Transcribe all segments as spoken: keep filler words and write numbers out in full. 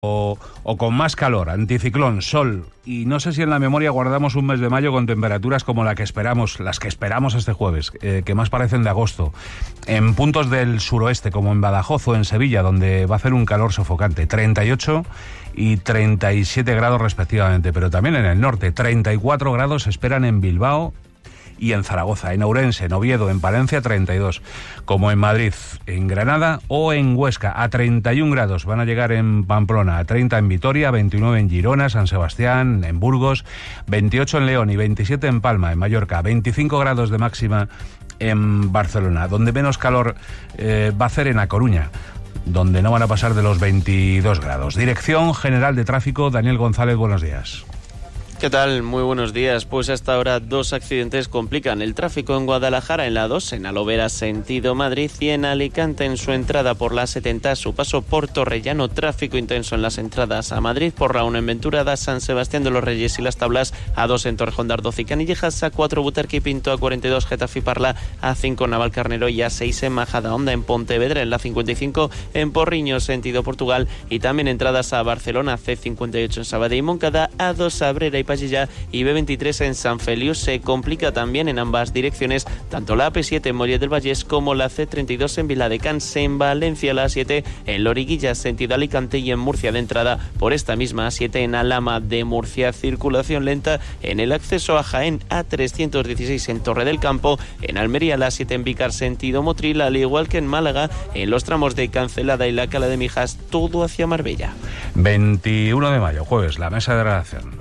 O, o con más calor, anticiclón, sol, y no sé si en la memoria guardamos un mes de mayo con temperaturas como la que esperamos, las que esperamos este jueves, eh, que más parecen de agosto, en puntos del suroeste como en Badajoz o en Sevilla, donde va a hacer un calor sofocante, treinta y ocho y treinta y siete grados respectivamente, pero también en el norte, treinta y cuatro grados se esperan en Bilbao y en Zaragoza, en Ourense, en Oviedo, en Palencia treinta y dos, como en Madrid, en Granada o en Huesca, a treinta y un grados van a llegar en Pamplona, a treinta en Vitoria, veintinueve en Girona, San Sebastián, en Burgos, veintiocho en León y veintisiete en Palma, en Mallorca, veinticinco grados de máxima en Barcelona. Donde menos calor eh, va a hacer en A Coruña, donde no van a pasar de los veintidós grados. Dirección General de Tráfico, Daniel González, buenos días. ¿Qué tal? Muy buenos días. Pues hasta ahora dos accidentes complican el tráfico en Guadalajara en la dos, en Alovera sentido Madrid, y en Alicante en su entrada por la setenta, su paso por Torrellano, tráfico intenso en las entradas a Madrid, por la uno en Venturada, San Sebastián de los Reyes y Las Tablas, a dos en Torrejón de Ardoz y Canillejas, a cuatro Butarque y Pinto, a cuarenta y dos Getafe y Parla, a cinco Navalcarnero y a seis en Majadahonda, en Pontevedra, en la cincuenta y cinco en Porriño sentido Portugal, y también entradas a Barcelona, C cincuenta y ocho en Sabadell y Moncada, a dos Abrera y Pallilla y B veintitrés en San Feliu. Se complica también en ambas direcciones, tanto la A P siete en Mollet del Vallés como la C treinta y dos en Viladecans, en Valencia la A siete en Loriguilla sentido Alicante y en Murcia de entrada por esta misma A siete en Alhama de Murcia. Circulación lenta en el acceso a Jaén, A trescientos dieciséis en Torre del Campo, en Almería la A siete en Vícar sentido Motril, al igual que en Málaga en los tramos de Cancelada y la Cala de Mijas, todo hacia Marbella. veintiuno de mayo, jueves, la mesa de redacción.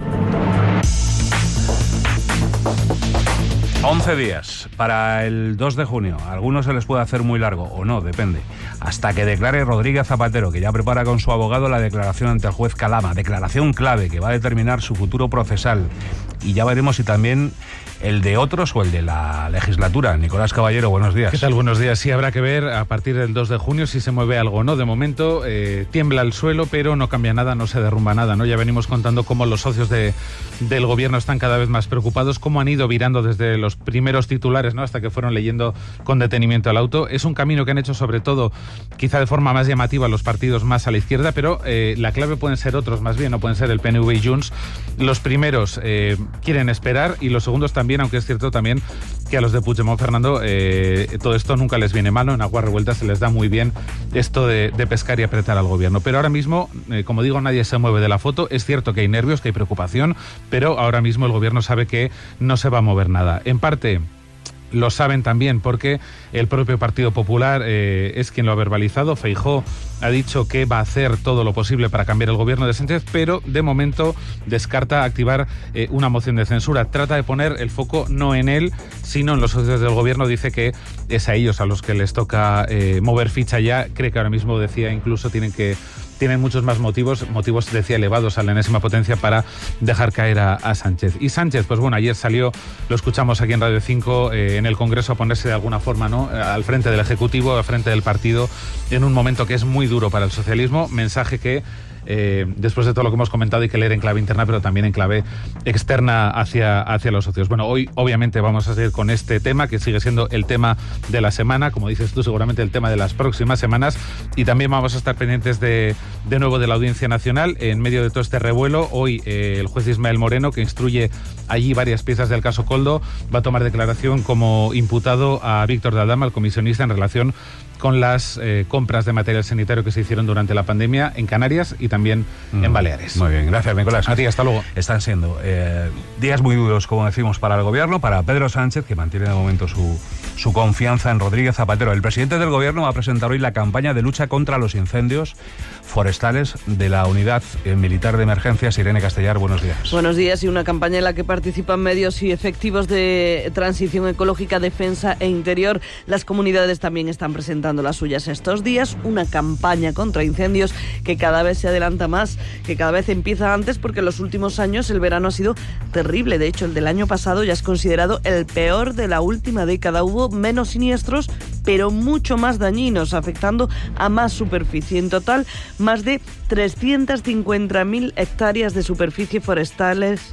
once días para el dos de junio. A algunos se les puede hacer muy largo, o no, depende. Hasta que declare Rodríguez Zapatero, que ya prepara con su abogado la declaración ante el juez Calama. Declaración clave que va a determinar su futuro procesal. Y ya veremos si también el de otros o el de la legislatura. Nicolás Caballero, buenos días. ¿Qué tal? Buenos días. Sí, habrá que ver a partir del dos de junio si se mueve algo o no. De momento eh, tiembla el suelo, pero no cambia nada, no se derrumba nada, ¿no? Ya venimos contando cómo los socios de, del gobierno están cada vez más preocupados, cómo han ido virando desde los primeros titulares, ¿no?, hasta que fueron leyendo con detenimiento el auto. Es un camino que han hecho sobre todo, quizá de forma más llamativa, los partidos más a la izquierda, pero eh, la clave pueden ser otros más bien, no pueden ser el P N V y Junts. Los primeros eh, quieren esperar y los segundos también, aunque es cierto también que a los de Puigdemont, Fernando, eh, todo esto nunca les viene malo. En aguas revueltas se les da muy bien esto de, de pescar y apretar al gobierno. Pero ahora mismo, eh, como digo, nadie se mueve de la foto. Es cierto que hay nervios, que hay preocupación, pero ahora mismo el gobierno sabe que no se va a mover nada. En parte lo saben también porque el propio Partido Popular eh, es quien lo ha verbalizado. Feijóo ha dicho que va a hacer todo lo posible para cambiar el gobierno de Sánchez, pero de momento descarta activar eh, una moción de censura. Trata de poner el foco no en él, sino en los socios del gobierno. Dice que es a ellos a los que les toca eh, mover ficha ya. Cree que ahora mismo, decía, incluso tienen que tienen muchos más motivos, motivos, decía, elevados a la enésima potencia para dejar caer a, a Sánchez. Y Sánchez, pues bueno, ayer salió, lo escuchamos aquí en Radio cinco, eh, en el Congreso, a ponerse de alguna forma, ¿no?, al frente del Ejecutivo, al frente del partido, en un momento que es muy duro para el socialismo. Mensaje que, eh, después de todo lo que hemos comentado, hay que leer en clave interna, pero también en clave externa hacia, hacia los socios. Bueno, hoy obviamente vamos a seguir con este tema, que sigue siendo el tema de la semana, como dices tú, seguramente el tema de las próximas semanas, y también vamos a estar pendientes de, de nuevo de la Audiencia Nacional. En medio de todo este revuelo, hoy eh, el juez Ismael Moreno, que instruye allí varias piezas del caso Koldo, va a tomar declaración como imputado a Víctor de Aldama, el comisionista, en relación con las eh, compras de material sanitario que se hicieron durante la pandemia en Canarias y también mm, en Baleares. Muy bien, gracias, Nicolás. A ti, hasta luego. Están siendo eh, días muy duros, como decimos, para el gobierno, para Pedro Sánchez, que mantiene de momento su, su confianza en Rodríguez Zapatero. El presidente del gobierno va a presentar hoy la campaña de lucha contra los incendios forestales de la Unidad Militar de Emergencias. Irene Castellar, buenos días. Buenos días, y una campaña en la que participan medios y efectivos de Transición Ecológica, Defensa e Interior. Las comunidades también están presentando las suyas estos días, una campaña contra incendios que cada vez se adelanta más, que cada vez empieza antes, porque en los últimos años el verano ha sido terrible. De hecho, el del año pasado ya es considerado el peor de la última década. Hubo menos siniestros, pero mucho más dañinos, afectando a más superficie. En total, más de trescientas cincuenta mil hectáreas de superficie forestales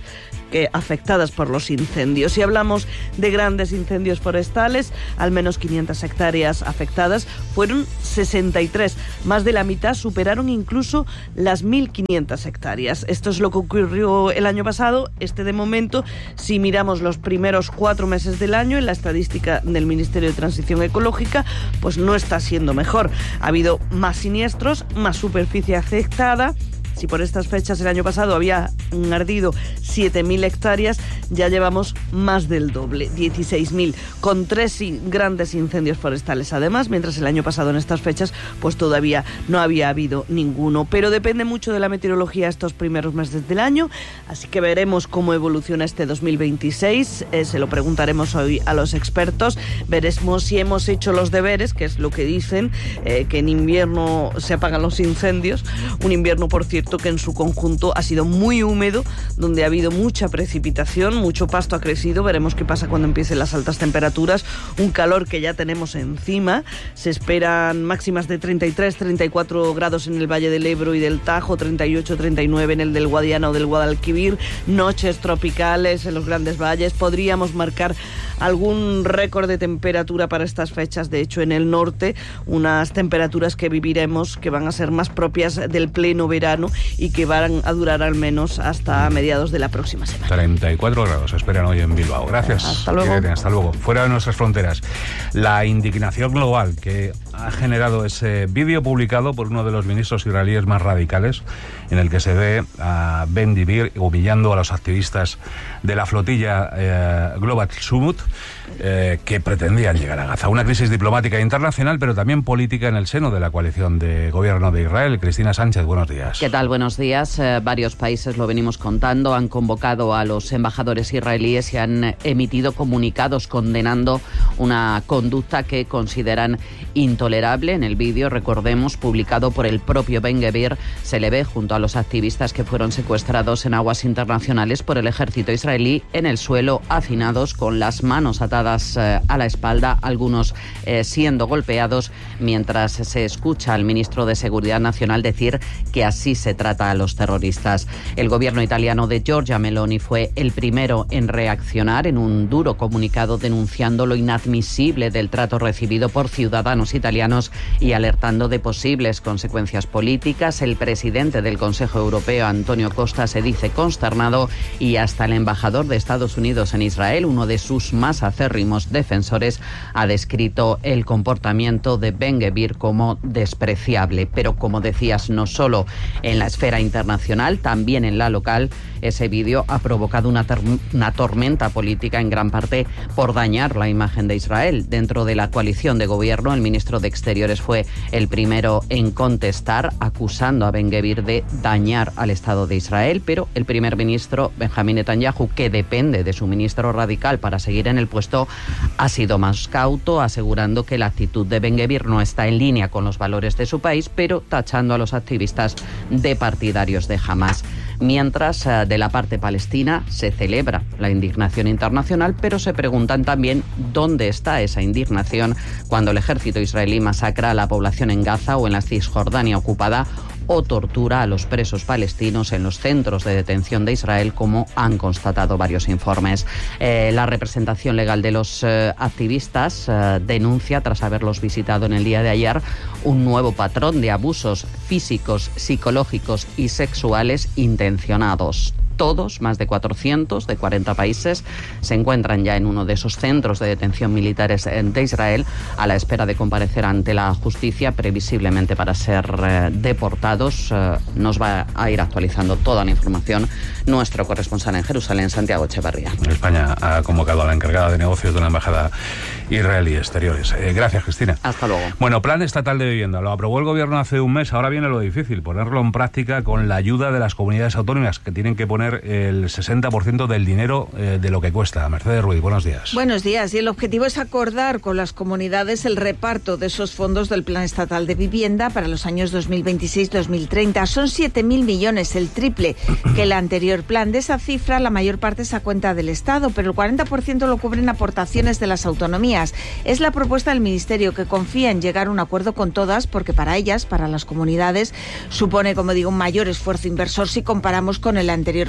que afectadas por los incendios. Si hablamos de grandes incendios forestales, al menos quinientas hectáreas afectadas, fueron sesenta y tres. Más de la mitad superaron incluso las mil quinientas hectáreas. Esto es lo que ocurrió el año pasado. Este, de momento, si miramos los primeros cuatro meses del año, en la estadística del Ministerio de Transición Ecológica, pues no está siendo mejor. Ha habido más siniestros, más superficie afectada. Si por estas fechas el año pasado había ardido siete mil hectáreas, ya llevamos más del doble, dieciséis mil, con tres grandes incendios forestales además, mientras el año pasado en estas fechas pues todavía no había habido ninguno. Pero depende mucho de la meteorología estos primeros meses del año, así que veremos cómo evoluciona este dos mil veintiséis, eh, se lo preguntaremos hoy a los expertos, veremos si hemos hecho los deberes, que es lo que dicen, eh, que en invierno se apagan los incendios, un invierno, por cierto, que en su conjunto ha sido muy húmedo, donde ha habido mucha precipitación, mucho pasto ha crecido. Veremos qué pasa cuando empiecen las altas temperaturas, un calor que ya tenemos encima. Se esperan máximas de treinta y tres, treinta y cuatro grados en el Valle del Ebro y del Tajo, treinta y ocho, treinta y nueve en el del Guadiana o del Guadalquivir, noches tropicales en los grandes valles. Podríamos marcar algún récord de temperatura para estas fechas, de hecho en el norte, unas temperaturas que viviremos que van a ser más propias del pleno verano y que van a durar al menos hasta mediados de la próxima semana. treinta y cuatro grados esperan hoy en Bilbao. Gracias. Hasta luego. Irene, hasta luego. Fuera de nuestras fronteras, la indignación global que ha generado ese vídeo publicado por uno de los ministros israelíes más radicales, en el que se ve a Ben-Gvir humillando a los activistas de la flotilla eh, Global Summit, eh, que pretendían llegar a Gaza. Una crisis diplomática internacional, pero también política en el seno de la coalición de gobierno de Israel. Cristina Sánchez, buenos días. ¿Qué tal? Buenos días. Eh, varios países, lo venimos contando, han convocado a los embajadores israelíes y han emitido comunicados condenando una conducta que consideran intolerable. En el vídeo, recordemos, publicado por el propio Ben-Gvir, se le ve junto a los activistas que fueron secuestrados en aguas internacionales por el ejército israelí en el suelo, hacinados, con las manos atadas eh, a la espalda, algunos eh, siendo golpeados, mientras se escucha al ministro de Seguridad Nacional decir que así se trata a los terroristas. El gobierno italiano de Giorgia Meloni fue el primero en reaccionar en un duro comunicado denunciando lo inadmisible del trato recibido por ciudadanos italianos y alertando de posibles consecuencias políticas. El presidente del Consejo Europeo, Antonio Costa, se dice consternado, y hasta el embajador de Estados Unidos en Israel, uno de sus más acérrimos defensores, ha descrito el comportamiento de Ben-Gvir como despreciable. Pero, como decías, no solo en la esfera internacional, también en la local, ese vídeo ha provocado una, una tormenta política, en gran parte por dañar la imagen de Israel. Dentro de la coalición de gobierno, el ministro de Exteriores fue el primero en contestar, acusando a Ben-Gvir de dañar al Estado de Israel, pero el primer ministro, Benjamín Netanyahu, que depende de su ministro radical para seguir en el puesto, ha sido más cauto, asegurando que la actitud de Ben-Gvir no está en línea con los valores de su país, pero tachando a los activistas de partidarios de Hamas. Mientras, de la parte palestina se celebra la indignación internacional, pero se preguntan también dónde está esa indignación cuando el ejército israelí masacra a la población en Gaza o en la Cisjordania ocupada, o tortura a los presos palestinos en los centros de detención de Israel, como han constatado varios informes. Eh, la representación legal de los eh, activistas eh, denuncia, tras haberlos visitado en el día de ayer, un nuevo patrón de abusos físicos, psicológicos y sexuales intencionados. Todos, más de cuatrocientos de cuarenta países, se encuentran ya en uno de esos centros de detención militares de Israel, a la espera de comparecer ante la justicia, previsiblemente para ser eh, deportados. Eh, nos va a ir actualizando toda la información nuestro corresponsal en Jerusalén, Santiago Echevarría. España ha convocado a la encargada de negocios de la embajada israelí exteriores. Eh, gracias, Cristina. Hasta luego. Bueno, Plan Estatal de Vivienda. Lo aprobó el gobierno hace un mes. Ahora viene lo difícil, ponerlo en práctica con la ayuda de las comunidades autónomas, que tienen que poner el sesenta por ciento del dinero eh, de lo que cuesta. Mercedes Ruiz, buenos días. Buenos días. Y el objetivo es acordar con las comunidades el reparto de esos fondos del Plan Estatal de Vivienda para los años dos mil veintiséis dos mil treinta. Son siete mil millones, el triple que el anterior plan. De esa cifra, la mayor parte es a cuenta del Estado, pero el cuarenta por ciento lo cubren aportaciones de las autonomías. Es la propuesta del Ministerio, que confía en llegar a un acuerdo con todas, porque para ellas, para las comunidades, supone, como digo, un mayor esfuerzo inversor si comparamos con el anterior plan.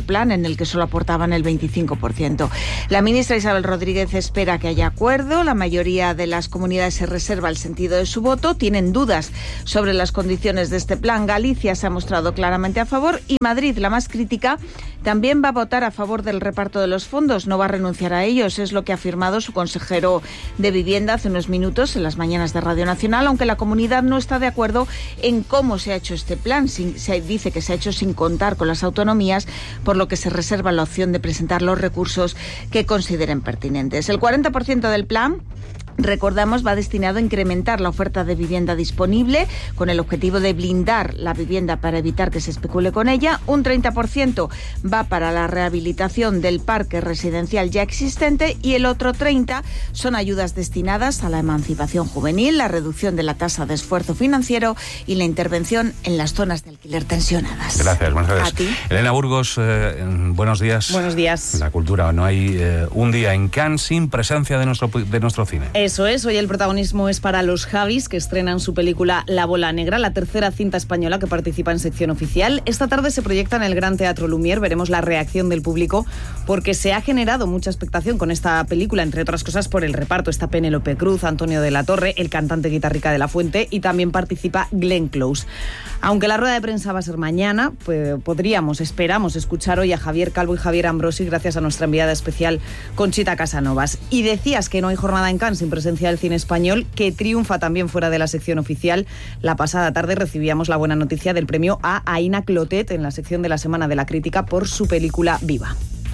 plan en el que solo aportaban el veinticinco por ciento. La ministra Isabel Rodríguez espera que haya acuerdo. La mayoría de las comunidades se reserva el sentido de su voto. Tienen dudas sobre las condiciones de este plan. Galicia se ha mostrado claramente a favor y Madrid, la más crítica, también va a votar a favor del reparto de los fondos. No va a renunciar a ellos, es lo que ha afirmado su consejero de Vivienda hace unos minutos en las mañanas de Radio Nacional, aunque la comunidad no está de acuerdo en cómo se ha hecho este plan. Se dice que se ha hecho sin contar con las autonomías, por lo que se reserva la opción de presentar los recursos que consideren pertinentes. El cuarenta por ciento del plan, recordamos, va destinado a incrementar la oferta de vivienda disponible con el objetivo de blindar la vivienda para evitar que se especule con ella. Un treinta por ciento va para la rehabilitación del parque residencial ya existente y el otro treinta por ciento son ayudas destinadas a la emancipación juvenil, la reducción de la tasa de esfuerzo financiero y la intervención en las zonas de alquiler tensionadas. Gracias, buenas tardes. A ti. Elena Burgos, eh, buenos días. Buenos días. La cultura, no hay eh, un día en Cannes sin presencia de nuestro, de nuestro cine. Eso es, hoy el protagonismo es para Los Javis, que estrenan su película La Bola Negra, la tercera cinta española que participa en sección oficial. Esta tarde se proyecta en el Gran Teatro Lumière, veremos la reacción del público, porque se ha generado mucha expectación con esta película, entre otras cosas por el reparto. Está Penélope Cruz, Antonio de la Torre, el cantante Guitarrica de la Fuente y también participa Glenn Close. Aunque la rueda de prensa va a ser mañana, pues podríamos, esperamos escuchar hoy a Javier Calvo y Javier Ambrosi gracias a nuestra enviada especial Conchita Casanovas. Y decías que no hay jornada en Cannes sin presencia del cine español, que triunfa también fuera de la sección oficial. La pasada tarde recibíamos la buena noticia del premio a Aina Clotet en la sección de la Semana de la Crítica por su película Viva.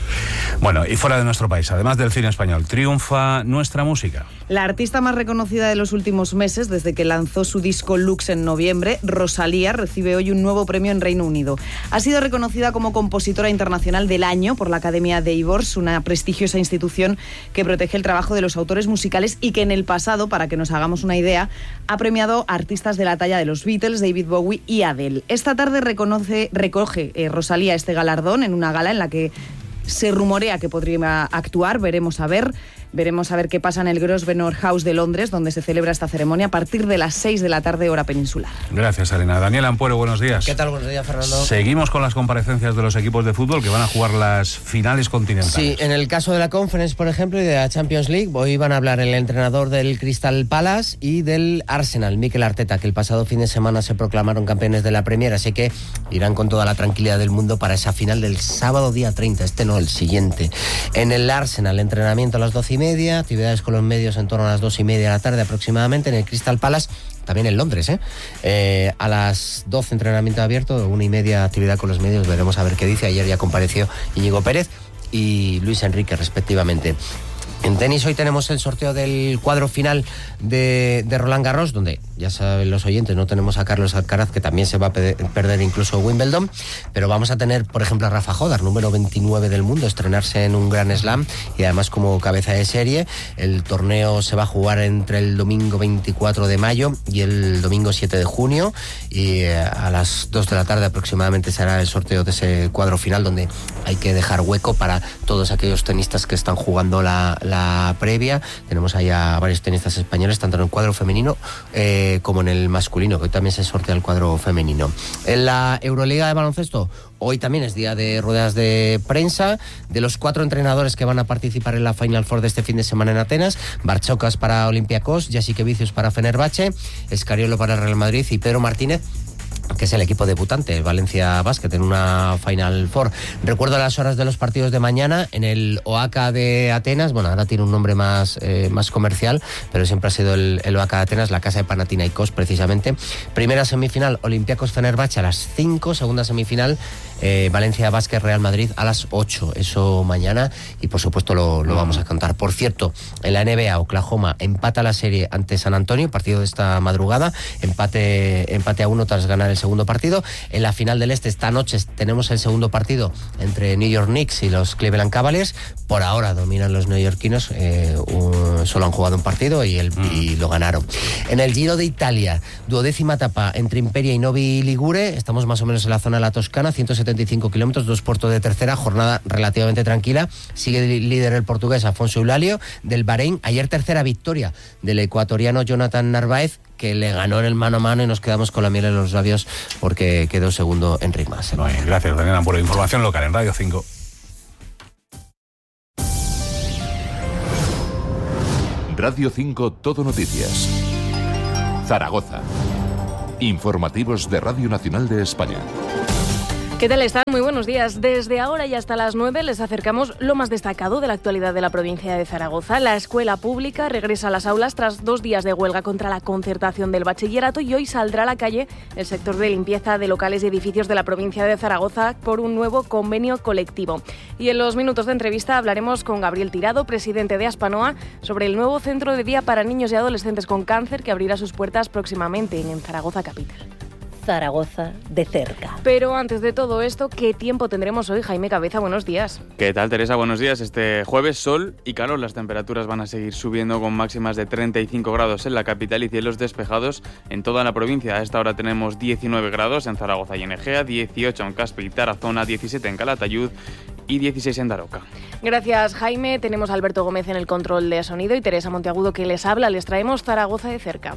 Bueno, y fuera de nuestro país, además del cine español, triunfa nuestra música. La artista más reconocida de los últimos meses, desde que lanzó su disco Lux en noviembre, Rosalía, recibe hoy un nuevo premio en Reino Unido. Ha sido reconocida como compositora internacional del año por la Academia de Ivors, una prestigiosa institución que protege el trabajo de los autores musicales y que en el pasado, para que nos hagamos una idea, ha premiado a artistas de la talla de los Beatles, David Bowie y Adele. Esta tarde reconoce, recoge eh, Rosalía este galardón en una gala en la que se rumorea que podría actuar, veremos a ver. Veremos a ver qué pasa en el Grosvenor House de Londres, donde se celebra esta ceremonia a partir de las seis de la tarde, hora peninsular. Gracias, Elena. Daniel Ampuero, buenos días. ¿Qué tal? Buenos días, Fernando. Seguimos con las comparecencias de los equipos de fútbol que van a jugar las finales continentales. Sí, en el caso de la Conference, por ejemplo, y de la Champions League, hoy van a hablar el entrenador del Crystal Palace y del Arsenal, Mikel Arteta, que el pasado fin de semana se proclamaron campeones de la Premier, así que irán con toda la tranquilidad del mundo para esa final del sábado día treinta, este no, el siguiente. En el Arsenal, entrenamiento a las doce y media, actividades con los medios en torno a las dos y media de la tarde aproximadamente. En el Crystal Palace, también en Londres, ¿eh? Eh, a las doce entrenamiento abierto, una y media actividad con los medios, veremos a ver qué dice. Ayer ya compareció Íñigo Pérez y Luis Enrique respectivamente. En tenis hoy tenemos el sorteo del cuadro final de, de Roland Garros, donde ya saben los oyentes, no tenemos a Carlos Alcaraz, que también se va a pe- perder incluso Wimbledon, pero vamos a tener, por ejemplo, a Rafa Jodar, número veintinueve del mundo, estrenarse en un Grand Slam y además como cabeza de serie. El torneo se va a jugar entre el domingo veinticuatro de mayo y el domingo siete de junio y eh, a las dos de la tarde aproximadamente será el sorteo de ese cuadro final, donde hay que dejar hueco para todos aquellos tenistas que están jugando la, la la previa. Tenemos ahí a varios tenistas españoles, tanto en el cuadro femenino eh, como en el masculino, que hoy también se sortea el cuadro femenino. En la Euroliga de baloncesto, hoy también es día de ruedas de prensa de los cuatro entrenadores que van a participar en la Final Four de este fin de semana en Atenas. Barchocas para Olympiacos, Jasikevičius para Fenerbahce, Escariolo para el Real Madrid y Pedro Martínez, que es el equipo debutante, Valencia Basket, en una Final Four. Recuerdo las horas de los partidos de mañana en el Oaca de Atenas. Bueno, ahora tiene un nombre más, eh, más comercial, pero siempre ha sido el, el Oaca de Atenas, la casa de Panathinaikos precisamente. Primera semifinal, Olympiacos Fenerbahce a las cinco. Segunda semifinal, eh, Valencia Basket Real Madrid a las ocho. Eso mañana, y por supuesto lo, lo vamos a contar. Por cierto, en la N B A, Oklahoma empata la serie ante San Antonio, partido de esta madrugada, empate, empate a uno tras ganar el segundo partido. En la final del Este, esta noche tenemos el segundo partido entre New York Knicks y los Cleveland Cavaliers. Por ahora dominan los neoyorquinos, eh, un, solo han jugado un partido y, el, y lo ganaron. En el Giro de Italia, duodécima etapa entre Imperia y Novi Ligure, estamos más o menos en la zona de la Toscana, ciento setenta y cinco kilómetros, dos puertos de tercera, jornada relativamente tranquila. Sigue líder el portugués Afonso Eulalio del Bahrein. Ayer tercera victoria del ecuatoriano Jonathan Narváez, que que le ganó en el mano a mano y nos quedamos con la miel en los labios porque quedó segundo Enric Mas. Muy bien, gracias, Daniel Ampuero. Información local en Radio cinco. Radio cinco Todo Noticias. Zaragoza. Informativos de Radio Nacional de España. ¿Qué tal están? Muy buenos días. Desde ahora y hasta las nueve les acercamos lo más destacado de la actualidad de la provincia de Zaragoza. La escuela pública regresa a las aulas tras dos días de huelga contra la concertación del bachillerato y hoy saldrá a la calle el sector de limpieza de locales y edificios de la provincia de Zaragoza por un nuevo convenio colectivo. Y en los minutos de entrevista hablaremos con Gabriel Tirado, presidente de Aspanoa, sobre el nuevo centro de día para niños y adolescentes con cáncer que abrirá sus puertas próximamente en Zaragoza capital. Zaragoza de cerca. Pero antes de todo esto, ¿qué tiempo tendremos hoy? Jaime Cabeza, buenos días. ¿Qué tal, Teresa? Buenos días. Este jueves, sol y calor. Las temperaturas van a seguir subiendo con máximas de treinta y cinco grados en la capital y cielos despejados en toda la provincia. A esta hora tenemos diecinueve grados en Zaragoza y en Egea, dieciocho en Caspe y Tarazona, diecisiete en Calatayud y dieciséis en Daroca. Gracias, Jaime. Tenemos a Alberto Gómez en el control de sonido y Teresa Monteagudo que les habla. Les traemos Zaragoza de cerca.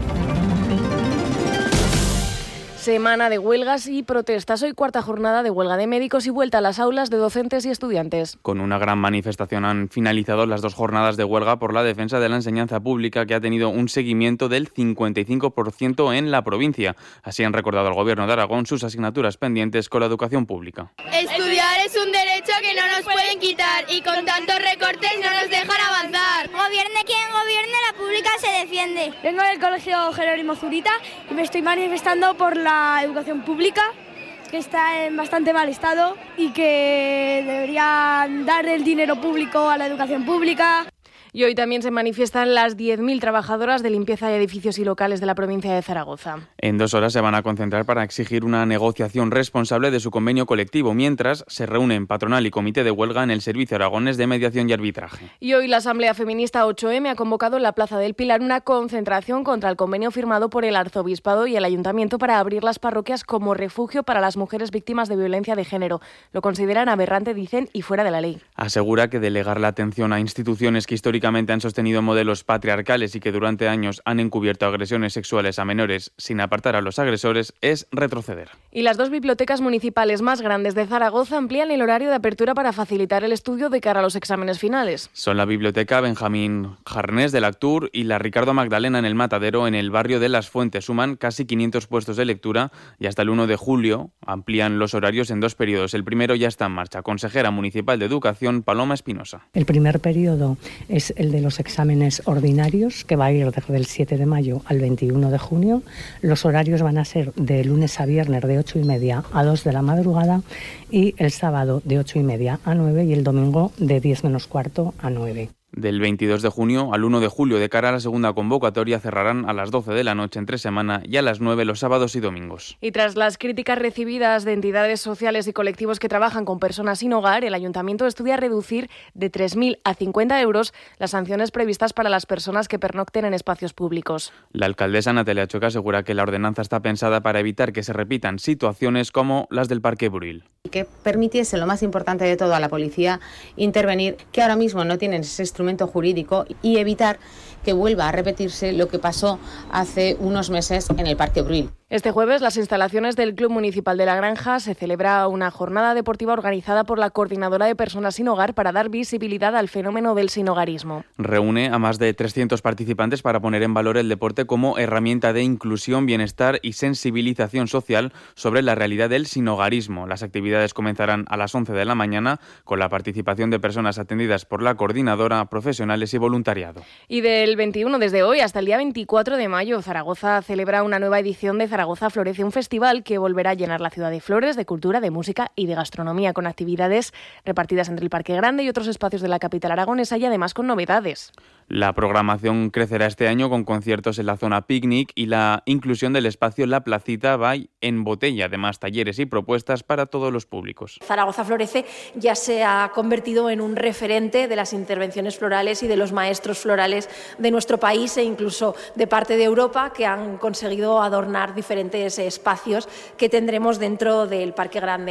Semana de huelgas y protestas. Hoy cuarta jornada de huelga de médicos y vuelta a las aulas de docentes y estudiantes. Con una gran manifestación han finalizado las dos jornadas de huelga por la defensa de la enseñanza pública, que ha tenido un seguimiento del cincuenta y cinco por ciento en la provincia. Así han recordado al Gobierno de Aragón sus asignaturas pendientes con la educación pública. Estudiar es un derecho que no nos pueden quitar y con tantos recortes no nos dejan avanzar. Gobierne quien gobierne, la pública se defiende. Vengo del Colegio Jerónimo Zurita y me estoy manifestando por la educación pública, que está en bastante mal estado y que deberían dar el dinero público a la educación pública. Y hoy también se manifiestan las diez mil trabajadoras de limpieza de edificios y locales de la provincia de Zaragoza. En dos horas se van a concentrar para exigir una negociación responsable de su convenio colectivo, mientras se reúnen patronal y comité de huelga en el Servicio Aragonés de Mediación y Arbitraje. Y hoy la Asamblea Feminista ocho eme ha convocado en la Plaza del Pilar una concentración contra el convenio firmado por el Arzobispado y el Ayuntamiento para abrir las parroquias como refugio para las mujeres víctimas de violencia de género. Lo consideran aberrante, dicen, y fuera de la ley. Asegura que delegar la atención a instituciones que históricamente han sostenido modelos patriarcales y que durante años han encubierto agresiones sexuales a menores sin apartar a los agresores es retroceder. Y las dos bibliotecas municipales más grandes de Zaragoza amplían el horario de apertura para facilitar el estudio de cara a los exámenes finales. Son la Biblioteca Benjamín Jarnés de la Actur y la Ricardo Magdalena en el Matadero, en el barrio de Las Fuentes. Suman casi quinientos puestos de lectura y hasta el uno de julio amplían los horarios en dos periodos. El primero ya está en marcha. Consejera municipal de Educación, Paloma Espinosa. El primer periodo es el de los exámenes ordinarios, que va a ir desde el siete de mayo al veintiuno de junio. Los horarios van a ser de lunes a viernes de ocho y media a dos de la madrugada y el sábado de ocho y media a nueve y el domingo de diez menos cuarto a nueve. Del veintidós de junio al uno de julio, de cara a la segunda convocatoria, cerrarán a las doce de la noche entre semana y a las nueve los sábados y domingos. Y tras las críticas recibidas de entidades sociales y colectivos que trabajan con personas sin hogar, el Ayuntamiento estudia reducir de tres mil a cincuenta euros las sanciones previstas para las personas que pernocten en espacios públicos. La alcaldesa Natalia Choca asegura que la ordenanza está pensada para evitar que se repitan situaciones como las del Parque Buril. Que permitiese, lo más importante de todo, a la policía intervenir, que ahora mismo no tienen ese instrumento jurídico, y evitar que vuelva a repetirse lo que pasó hace unos meses en el Parque Bruil. Este jueves, las instalaciones del Club Municipal de la Granja se celebra una jornada deportiva organizada por la Coordinadora de Personas Sin Hogar para dar visibilidad al fenómeno del sinhogarismo. Reúne a más de trescientos participantes para poner en valor el deporte como herramienta de inclusión, bienestar y sensibilización social sobre la realidad del sinhogarismo. Las actividades comenzarán a las once de la mañana con la participación de personas atendidas por la coordinadora, profesionales y voluntariado. Y del veintiuno, desde hoy hasta el día veinticuatro de mayo, Zaragoza celebra una nueva edición de Zaragoza Florece, un festival que volverá a llenar la ciudad de flores, de cultura, de música y de gastronomía, con actividades repartidas entre el Parque Grande y otros espacios de la capital aragonesa y además con novedades. La programación crecerá este año con conciertos en la zona picnic y la inclusión del espacio La Placita Bay en Botella, además talleres y propuestas para todos los públicos. Zaragoza Florece ya se ha convertido en un referente de las intervenciones florales y de los maestros florales de nuestro país e incluso de parte de Europa, que han conseguido adornar diferentes espacios que tendremos dentro del Parque Grande.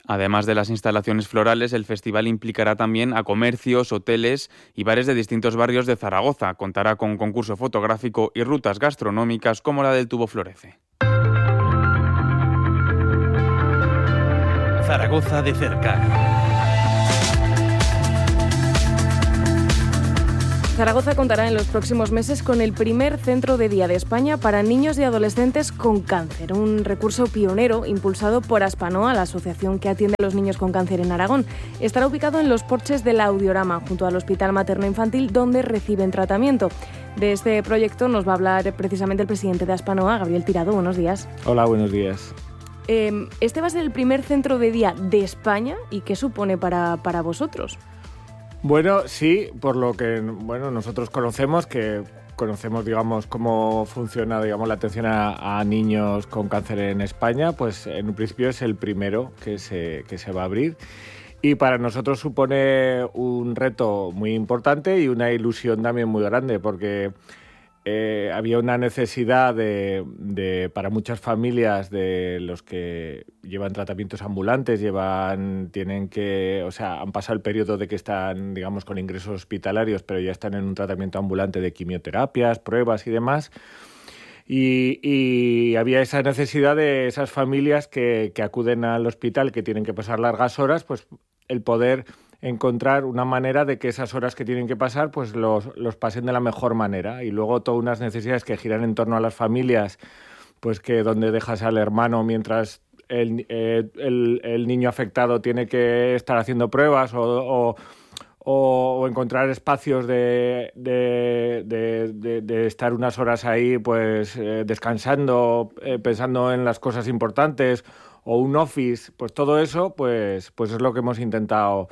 Además de las instalaciones florales, el festival implicará también a comercios, hoteles y bares de distintos barrios de Zaragoza. Contará con concurso fotográfico y rutas gastronómicas como la del Tubo Florece. Zaragoza de cerca. Zaragoza contará en los próximos meses con el primer centro de día de España para niños y adolescentes con cáncer, un recurso pionero impulsado por Aspanoa, la asociación que atiende a los niños con cáncer en Aragón. Estará ubicado en los porches del Audiorama, junto al Hospital Materno-Infantil, donde reciben tratamiento. De este proyecto nos va a hablar precisamente el presidente de Aspanoa, Gabriel Tirado. Buenos días. Hola, buenos días. Eh, este va a ser el primer centro de día de España. ¿Y qué supone para, para vosotros? Bueno, sí, por lo que bueno nosotros conocemos, que conocemos, digamos, cómo funciona, digamos, la atención a, a niños con cáncer en España, pues en un principio es el primero que se, que se va a abrir. Y para nosotros supone un reto muy importante y una ilusión también muy grande, porque eh, había una necesidad de, de, para muchas familias de los que llevan tratamientos ambulantes, llevan, tienen que, o sea, han pasado el periodo de que están, digamos, con ingresos hospitalarios, pero ya están en un tratamiento ambulante de quimioterapias, pruebas y demás. Y, y había esa necesidad de esas familias que, que acuden al hospital, que tienen que pasar largas horas, pues el poder encontrar una manera de que esas horas que tienen que pasar pues los, los pasen de la mejor manera. Y luego todas unas necesidades que giran en torno a las familias, pues que donde dejas al hermano mientras el, eh, el, el niño afectado tiene que estar haciendo pruebas o, o, o, o encontrar espacios de, de, de, de, de estar unas horas ahí pues eh, descansando, eh, pensando en las cosas importantes, o un office, pues todo eso pues, pues es lo que hemos intentado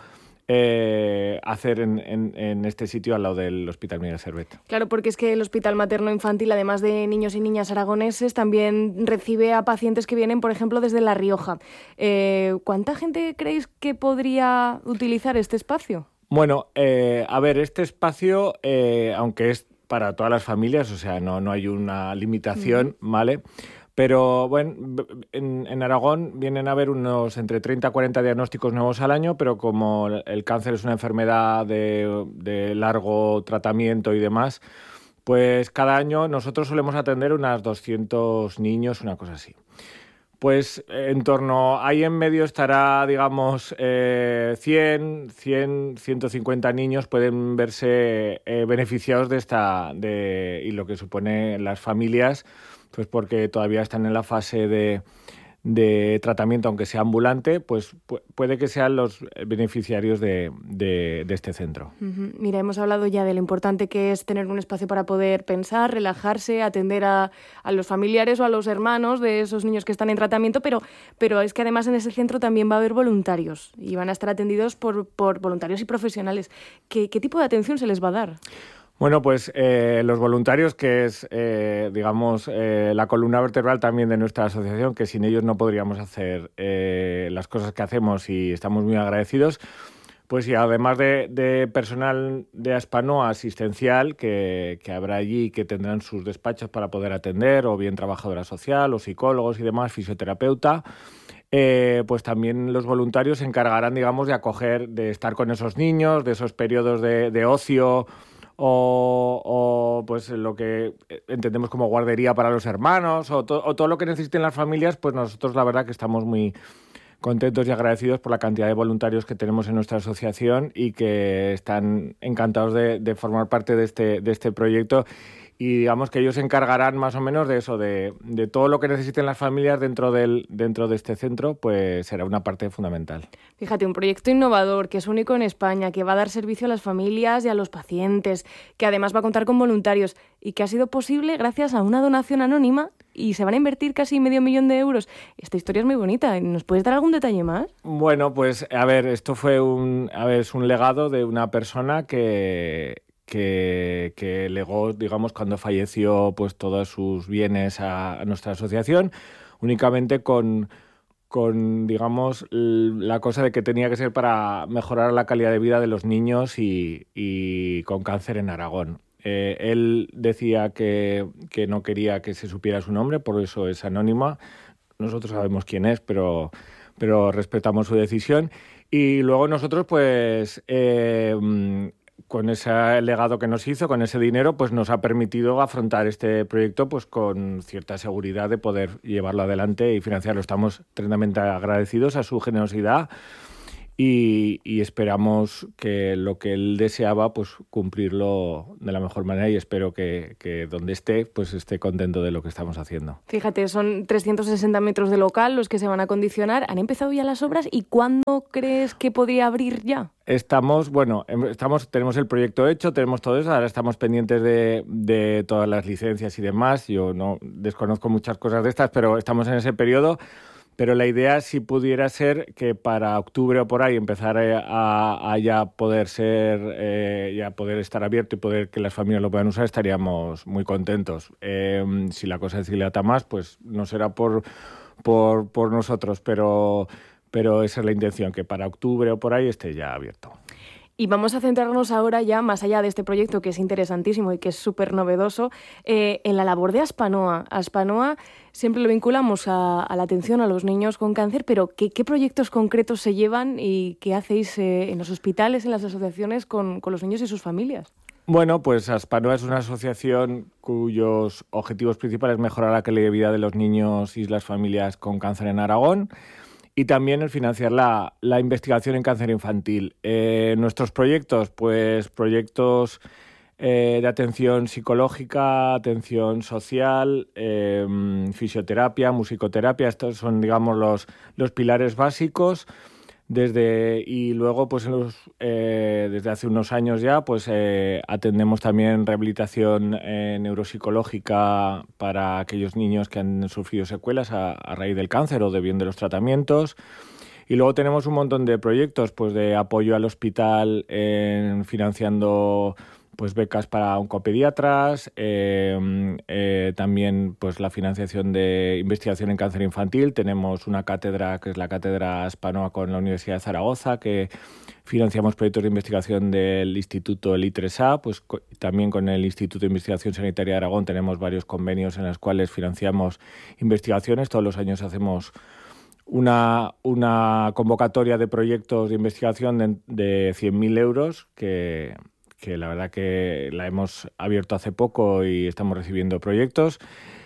Eh, hacer en, en, en este sitio al lado del Hospital Miguel Servet. Claro, porque es que el Hospital Materno Infantil, además de niños y niñas aragoneses, también recibe a pacientes que vienen, por ejemplo, desde La Rioja. Eh, ¿Cuánta gente creéis que podría utilizar este espacio? Bueno, eh, a ver, este espacio, eh, aunque es para todas las familias, o sea, no, no hay una limitación, mm. ¿vale? Pero bueno, en, en Aragón vienen a haber unos entre treinta a cuarenta diagnósticos nuevos al año, pero como el cáncer es una enfermedad de, de largo tratamiento y demás, pues cada año nosotros solemos atender unas doscientos niños, una cosa así. Pues en torno, ahí en medio estará, digamos, eh, cien, cien, ciento cincuenta niños pueden verse eh, beneficiados de esta, de, y lo que supone las familias, pues porque todavía están en la fase de, de tratamiento, aunque sea ambulante, pues pu- puede que sean los beneficiarios de, de, de este centro. Uh-huh. Mira, hemos hablado ya de lo importante que es tener un espacio para poder pensar, relajarse, atender a, a los familiares o a los hermanos de esos niños que están en tratamiento, pero, pero es que además en ese centro también va a haber voluntarios y van a estar atendidos por, por voluntarios y profesionales. ¿Qué, qué tipo de atención se les va a dar? Bueno, pues eh, los voluntarios, que es, eh, digamos, eh, la columna vertebral también de nuestra asociación, que sin ellos no podríamos hacer eh, las cosas que hacemos y estamos muy agradecidos, pues y además de, de personal de Aspanoa asistencial que, que habrá allí, que tendrán sus despachos para poder atender, o bien trabajadora social, o psicólogos y demás, fisioterapeuta, eh, pues también los voluntarios se encargarán, digamos, de acoger, de estar con esos niños, de esos periodos de, de ocio, O, o pues lo que entendemos como guardería para los hermanos, o, to, o todo lo que necesiten las familias, pues nosotros la verdad que estamos muy contentos y agradecidos por la cantidad de voluntarios que tenemos en nuestra asociación y que están encantados de, de formar parte de este, de este proyecto. Y digamos que ellos se encargarán más o menos de eso, de, de todo lo que necesiten las familias dentro, del, dentro de este centro, pues será una parte fundamental. Fíjate, un proyecto innovador que es único en España, que va a dar servicio a las familias y a los pacientes, que además va a contar con voluntarios y que ha sido posible gracias a una donación anónima y se van a invertir casi medio millón de euros. Esta historia es muy bonita. ¿Nos puedes dar algún detalle más? Bueno, pues a ver, esto fue un, a ver, es un legado de una persona que... Que, que legó, digamos, cuando falleció, pues todos sus bienes a, a nuestra asociación, únicamente con, con, digamos, la cosa de que tenía que ser para mejorar la calidad de vida de los niños y, y con cáncer en Aragón. Eh, él decía que, que no quería que se supiera su nombre, por eso es anónima. Nosotros sabemos quién es, pero... pero respetamos su decisión. Y luego nosotros, pues, eh, con ese legado que nos hizo, con ese dinero, pues nos ha permitido afrontar este proyecto pues con cierta seguridad de poder llevarlo adelante y financiarlo. Estamos tremendamente agradecidos a su generosidad y, y esperamos que lo que él deseaba, pues cumplirlo de la mejor manera, y espero que, que donde esté, pues esté contento de lo que estamos haciendo. Fíjate, son trescientos sesenta metros de local los que se van a acondicionar. ¿Han empezado ya las obras y cuándo crees que podría abrir ya? Estamos, bueno, estamos, tenemos el proyecto hecho, tenemos todo eso, ahora estamos pendientes de, de todas las licencias y demás. Yo no desconozco muchas cosas de estas, pero estamos en ese periodo. Pero la idea, si pudiera ser, que para octubre o por ahí empezar a, a ya poder ser, eh, ya poder estar abierto y poder que las familias lo puedan usar, estaríamos muy contentos. Eh, si la cosa se dilata más, pues no será por, por, por nosotros, pero, pero esa es la intención, que para octubre o por ahí esté ya abierto. Y vamos a centrarnos ahora ya, más allá de este proyecto que es interesantísimo y que es súper novedoso, eh, en la labor de Aspanoa. Aspanoa siempre lo vinculamos a, a la atención a los niños con cáncer, pero ¿qué, qué proyectos concretos se llevan y qué hacéis eh, en los hospitales, en las asociaciones con, con los niños y sus familias? Bueno, pues Aspanoa es una asociación cuyos objetivos principales es mejorar la calidad de vida de los niños y las familias con cáncer en Aragón. Y también el financiar la, la investigación en cáncer infantil. Eh, nuestros proyectos, pues proyectos eh, de atención psicológica, atención social, eh, fisioterapia, musicoterapia, estos son, digamos, los, los pilares básicos. Desde, y luego, pues en los, eh, desde hace unos años ya, pues eh, atendemos también rehabilitación eh, neuropsicológica para aquellos niños que han sufrido secuelas a, a raíz del cáncer o de bien de los tratamientos. Y luego tenemos un montón de proyectos, pues de apoyo al hospital en financiando pues becas para oncopediatras, eh, eh, también pues la financiación de investigación en cáncer infantil. Tenemos una cátedra que es la cátedra Aspanoa con la Universidad de Zaragoza, que financiamos proyectos de investigación del Instituto el I tres A, pues co- también con el Instituto de Investigación Sanitaria de Aragón tenemos varios convenios en los cuales financiamos investigaciones. Todos los años hacemos una, una convocatoria de proyectos de investigación de, de cien mil euros que... que la verdad que la hemos abierto hace poco y estamos recibiendo proyectos.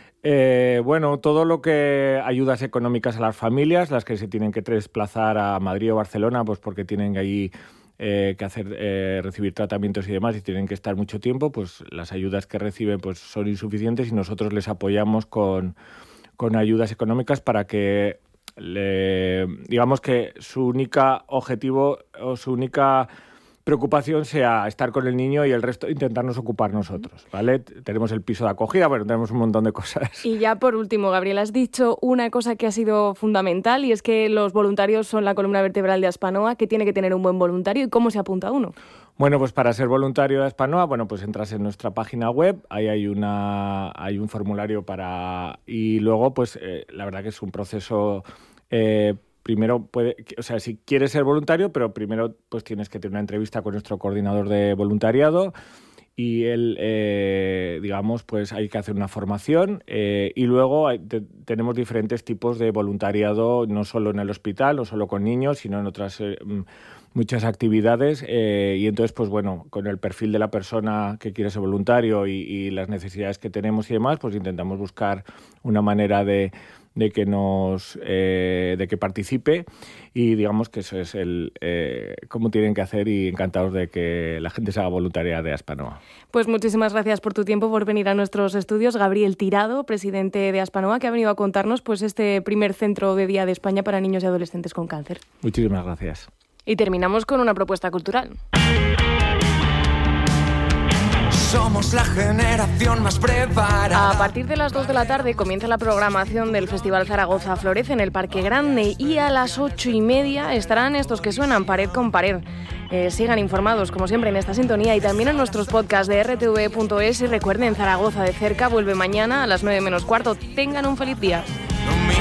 Eh, bueno, todo lo que ayudas económicas a las familias, las que se tienen que desplazar a Madrid o Barcelona, pues porque tienen allí eh, que hacer eh, recibir tratamientos y demás y tienen que estar mucho tiempo, pues las ayudas que reciben pues son insuficientes y nosotros les apoyamos con, con ayudas económicas para que, le, digamos que su única objetivo o su única preocupación sea estar con el niño y el resto intentarnos ocupar nosotros, ¿vale? Tenemos el piso de acogida, bueno, tenemos un montón de cosas. Y ya por último, Gabriel, has dicho una cosa que ha sido fundamental y es que los voluntarios son la columna vertebral de Aspanoa, que tiene que tener un buen voluntario. ¿Y cómo se apunta uno? Bueno, pues para ser voluntario de Aspanoa, bueno, pues entras en nuestra página web, ahí hay una hay un formulario para... Y luego, pues eh, la verdad que es un proceso... Eh, Primero, puede, o sea, si quieres ser voluntario, pero primero pues tienes que tener una entrevista con nuestro coordinador de voluntariado y él, eh, digamos, pues hay que hacer una formación eh, y luego hay, te, tenemos diferentes tipos de voluntariado, no solo en el hospital, no solo con niños, sino en otras eh, muchas actividades eh, y entonces, pues bueno, con el perfil de la persona que quiere ser voluntario y, y las necesidades que tenemos y demás, pues intentamos buscar una manera de... de que nos eh, de que participe y digamos que eso es el eh, cómo tienen que hacer y encantados de que la gente se haga voluntaria de Aspanoa. Pues muchísimas gracias por tu tiempo, por venir a nuestros estudios. Gabriel Tirado, presidente de Aspanoa, que ha venido a contarnos pues este primer centro de día de España para niños y adolescentes con cáncer. Muchísimas gracias. Y terminamos con una propuesta cultural. Somos la generación más preparada. A partir de las dos de la tarde comienza la programación del Festival Zaragoza Florece en el Parque Grande y a las ocho y media estarán estos que suenan pared con pared. Eh, sigan informados, como siempre, en esta sintonía y también en nuestros podcasts de R T V punto es y recuerden, Zaragoza de cerca vuelve mañana a las nueve menos cuarto. Tengan un feliz día.